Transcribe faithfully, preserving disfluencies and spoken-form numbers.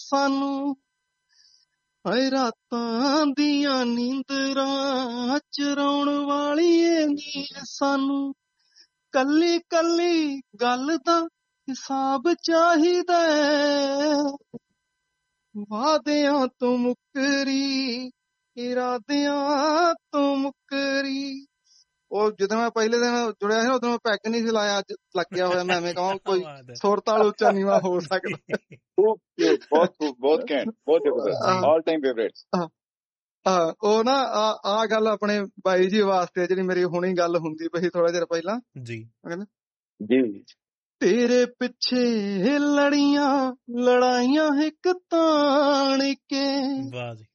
ਸਾਨੂੰ, ਹਾਏ ਰਾਤਾਂ ਦੀਆਂ ਨੀਂਦਰਾਂ ਚਰਾਉਣ ਵਾਲੀਏ ਨੀ ਸਾਨੂੰ, ਕੱਲੀ ਕੱਲੀ ਗੱਲ ਦਾ ਹਿਸਾਬ ਚਾਹੀਦਾ, ਵਾਅਦਿਆਂ ਤੋਂ ਮੁੱਕਰੀ ਇਰਾਦਿਆਂ ਤੋਂ ਮੁੱਕਰੀ। ਉਹ ਜਦੋਂ ਮੈਂ ਪਹਿਲੇ ਦਿਨ ਜੁੜਿਆ ਸੀ ਉਦੋਂ ਮੈਂ ਪੈਗ ਨਹੀਂ ਸੀ ਲਾਇਆ, ਅੱਜ ਲੱਗਿਆ ਹੋਇਆ। ਮੈਂ ਐਵੇਂ ਕਹਾਂ ਕੋਈ ਸੁਰ ਤਾਲ ਉੱਚਾ ਨੀਵਾਂ ਹੋ ਸਕਦਾ। ਬਹੁਤ ਬਹੁਤ ਬਹੁਤ ਘੈਂਟ, ਬਹੁਤ ਜ਼ਬਰਦਸਤ, ਆਲ ਟਾਈਮ ਫੇਵਰੇਟ। ਹਾਂ ਉਹ ਨਾ ਆ ਆ ਗੱਲ ਆਪਣੇ ਬਾਈ ਜੀ ਵਾਸਤੇ ਜਿਹੜੀ ਮੇਰੀ ਹੁਣੀ ਗੱਲ ਹੁੰਦੀ ਪਈ ਥੋੜਾ ਚਿਰ ਪਹਿਲਾਂ ਜੀ ਜੀ। ਤੇਰੇ ਪਿੱਛੇ ਲੜੀਆਂ ਲੜਾਈਆਂ ਇੱਕ ਤਾਣ ਕੇ, ਵਾਹ ਜੀ,